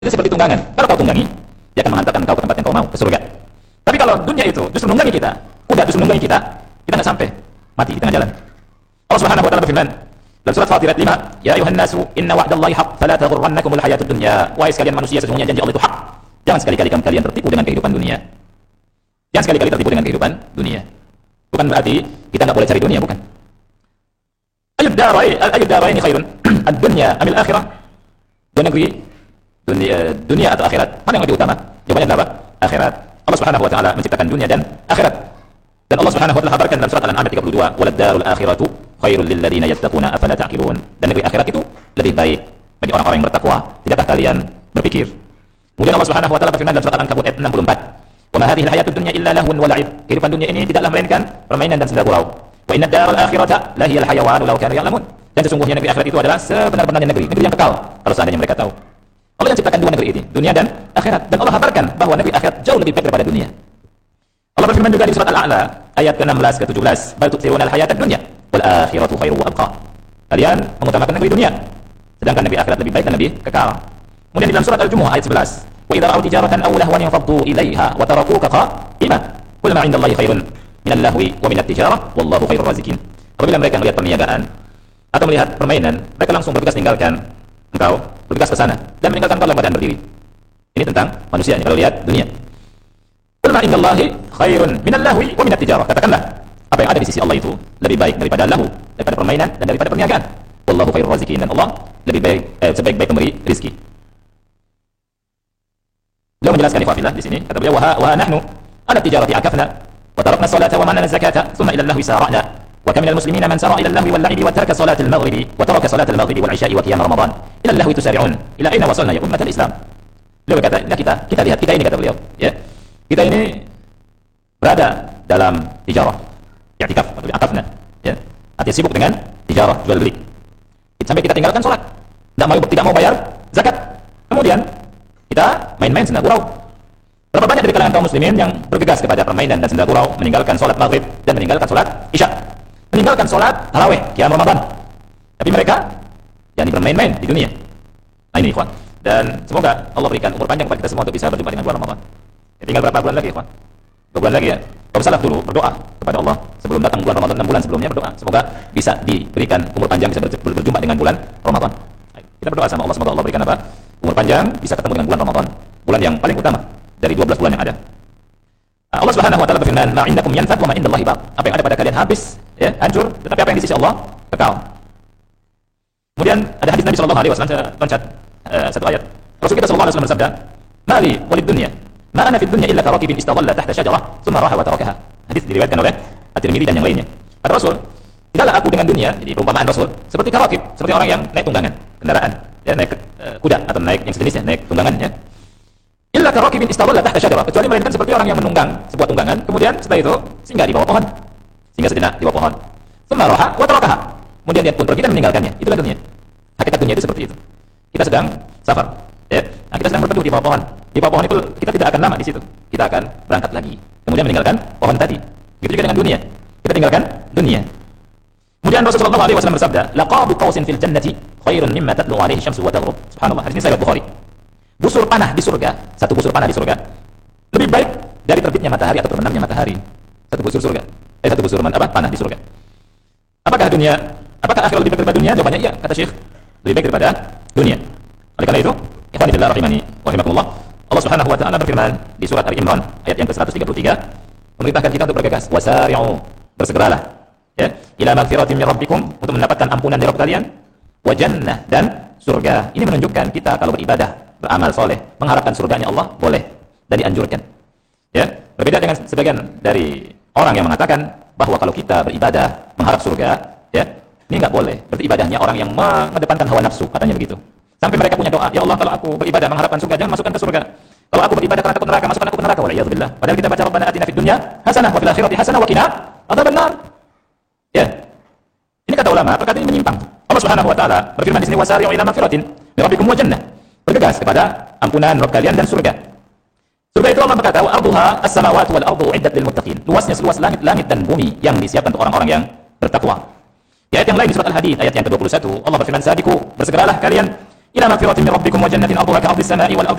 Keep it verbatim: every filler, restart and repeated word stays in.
itu seperti tunggangan. Kalau kau tunggangi, dia akan menghantarkan kau ke tempat yang kau mau, ke surga. Tapi kalau dunia itu justru menunggangi kita, kuda justru menunggangi kita, kita nggak sampai, mati di tengah jalan. Allah Subhanahu wa taala berfirman dalam surat Fatir ayat lima, "Ya ayuhan nasu, inna wa'dallahi haqq, fala taghurrannakumul hayatud dunya." Wahai sekalian manusia, sesungguhnya janji Allah itu hak. Jangan sekali-kali kalian tertipu dengan kehidupan dunia. Jangan sekali-kali tertipu dengan kehidupan dunia. Bukan berarti kita nggak boleh cari dunia, bukan. Ayud darai, ayud darai ini khairun, ad-dunya amil akhirah. Dua negeri, dunia, dunia atau akhirat, mana yang lebih utama? Jawabannya adalah akhirat. Allah Subhanahu wa taala menciptakan dunia dan akhirat. Dan Allah Subhanahu wa taala kabarkan dalam surat Al-An'am tiga puluh dua, "Walad darul akhiratu khairul lil ladzina yattaquna afala ta'qilun." Dan negeri akhirat itu lebih baik bagi orang-orang yang bertakwa. Tidakkah kalian berpikir? Kemudian Allah Subhanahu wa taala berfirman dalam surat Al-Ankabut ayat enam puluh empat, "Wa ma hadhihi al-hayatud dunya illa lahwun wa la'ib." Kehidupan dunia ini tidaklah melainkan permainan dan senda gurau. "Wa inna ad-daral akhirata lahiyal hayawanu law kanu ya'lamun." Dan sesungguhnya negeri akhirat itu adalah sebenar-benarnya negeri, negeri yang kekal kalau seandainya mereka tahu. Allah yang ciptakan dua negeri ini, dunia dan akhirat. Dan Allah kabarkan bahwa negeri akhirat jauh lebih baik daripada dunia. Allah berfirman juga di surat Al-A'la ayat ke enam belas ke tujuh belas, "Bal tu'thiruna al-hayatad dunya wal akhiratu khairu wa abqa." Kalian mengutamakan negeri dunia, sedangkan negeri akhirat lebih baik dan lebih kekal. Kemudian di dalam surat Al-Jumu'ah ayat sebelas, "Wa idza ra'aw tijaratan aw lahwan yanfaddu ilaiha wa tarakuka qa'imah. Qul ma 'indallahi khairun minal lahwi wa minat tijarah wallahu khairur razikin." Apabila mereka melihat perniagaan atau melihat permainan, mereka langsung bergegas tinggalkan engkau, bergegas ke sana dan meninggalkan kau dalam keadaan berdiri. Ini tentang manusia kalau lihat dunia. Qul ma 'indallahi khairun minal lahwi wa minat tijarah. Katakanlah, apa yang ada di sisi Allah itu lebih baik daripada lahu, daripada permainan dan daripada perniagaan. Wallahu khairur razikin. Dan Allah lebih baik, eh, sebaik-baik pemberi rezeki. Beliau menjelaskan ikhwafillah di sini, kata beliau, "Wa wa nahnu ala tijarati akafna wa tarakna salata wa manana zakata thumma ila al-lahwi sara'na. Wa kam minal muslimina man sara ila al-lahwi wal la'ibi wa taraka salata al-maghribi wa taraka salata al-maghribi wal 'isha'i wa qiyam ramadan. Ila al-lahwi tusari'un. Ila aina wasalna ya ummatal Islam." Beliau berkata, "Nah kita, kita lihat kita ini," kata beliau, ya. Kita ini berada dalam tijarah, i'tikaf atau akafna, ya. Artinya sibuk dengan tijarah, jual beli. Sampai kita tinggalkan salat. Tidak mau tidak mau bayar zakat. Kemudian kita main-main senda gurau. Berapa banyak dari kalangan kaum muslimin yang bergegas kepada permainan dan senda gurau, meninggalkan salat maghrib dan meninggalkan salat isya, meninggalkan salat tarawih, qiyam Ramadan. Tapi mereka yang bermain-main di dunia. Nah ini ikhwan. Dan semoga Allah berikan umur panjang kepada kita semua untuk bisa berjumpa dengan bulan Ramadan. Ya, tinggal berapa bulan lagi ikhwan? Dua bulan lagi ya. Kaum salaf dulu berdoa kepada Allah sebelum datang bulan Ramadan, enam bulan sebelumnya berdoa semoga bisa diberikan umur panjang, bisa berjumpa dengan bulan Ramadan. Kita berdoa sama Allah, semoga Allah berikan apa? Umur panjang, bisa ketemu dengan bulan Ramadan, bulan yang paling utama dari dua belas bulan yang ada. Allah Subhanahu wa taala berfirman, "Ma 'indakum yanfad wa ma 'indallahi baq." Apa yang ada pada kalian habis, ya, hancur, tetapi apa yang di sisi Allah kekal. Kemudian ada hadis Nabi sallallahu alaihi wasallam, saya loncat uh, satu ayat. Rasul kita sallallahu alaihi wasallam bersabda, "Mali walid dunya, ma ana fid dunya illa karakibin istadalla tahta syajarah, thumma raha wa tarakaha." Hadis diriwayatkan oleh At-Tirmidzi dan yang lainnya. Kata Rasul, "Tidaklah aku dengan dunia," jadi perumpamaan Rasul, "seperti karakib, seperti orang yang naik tunggangan, kendaraan, ya, naik uh, kuda atau naik yang sejenisnya, naik tunggangan, ya. Illa karakibin istadalla tahta syajarah, kecuali melainkan seperti orang yang menunggang sebuah tunggangan, kemudian setelah itu singgah di bawah pohon, singgah sejenak di bawah pohon. Thumma raha wa tarakaha." Kemudian dia pun pergi dan meninggalkannya. Itulah dunia. Hakikat dunia itu seperti itu. Kita sedang safar, ya. Nah, kita sedang berteduh di bawah pohon. Di bawah pohon itu kita tidak akan lama di situ. Kita akan berangkat lagi. Kemudian meninggalkan pohon tadi. Begitu juga dengan dunia. Kita tinggalkan dunia. Kemudian Rasulullah shallallahu alaihi wasallam bersabda, "Laqabu qausin fil jannati khairun mimma tatlu alaihi syamsu wa taghrub." Subhanallah. Hadis ini sahih Bukhari. Busur panah di surga, satu busur panah di surga lebih baik dari terbitnya matahari atau terbenamnya matahari. Satu busur surga. Eh satu busur apa? Panah di surga. Apakah dunia? Apakah akhirat lebih baik daripada dunia? Jawabannya iya, kata Syekh. Lebih baik daripada dunia. Oleh karena itu, ikhwani fillah rahimani wa rahimakumullah, Allah Subhanahu wa taala berfirman di surat Ali Imran ayat yang ke seratus tiga puluh tiga, memerintahkan kita untuk bergegas, wasari'u, bersegeralah, ya, ila magfiratin min rabbikum, untuk mendapatkan ampunan dari Rabb kalian, wa jannah, dan surga. Ini menunjukkan kita kalau beribadah, beramal soleh, mengharapkan surganya Allah, boleh dan dianjurkan. Ya, berbeda dengan sebagian dari orang yang mengatakan bahwa kalau kita beribadah mengharap surga, ya, ini nggak boleh. Berarti ibadahnya orang yang mengedepankan hawa nafsu, katanya begitu. Sampai mereka punya doa, "Ya Allah, kalau aku beribadah mengharapkan surga, jangan masukkan ke surga. Kalau aku beribadah karena takut neraka, masukkan aku ke neraka." Waliyadzubillah. Padahal kita baca, "Rabbana atina fid dunya hasanah wa fil akhirati hasanah wa qina adzabannar." Ya. Ini kata ulama, perkara ini menyimpang. Allah Subhanahu wa taala berfirman di sini, "Wasari'u ila magfiratin min rabbikum wa jannah." Bergegas kepada ampunan Rabb kalian dan surga. Surga itu Allah berkata, "Wa arduha as-samawati wal ardu uiddat lil muttaqin." Luasnya seluas langit-langit dan bumi yang disiapkan untuk orang-orang yang bertakwa. Di ayat yang lain di surat Al-Hadid ayat yang ke dua puluh satu, Allah berfirman, "Sabiqu, bersegeralah kalian إلى مغفرة من ربكم وجنة أرضها كأرض السماء والأرض